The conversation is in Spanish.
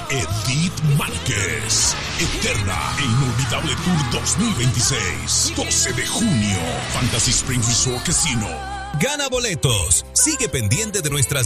Edith Márquez. Eterna e inolvidable Tour 2026. 12 de junio. Fantasy Springs Resort Casino. Gana boletos. Sigue pendiente de nuestras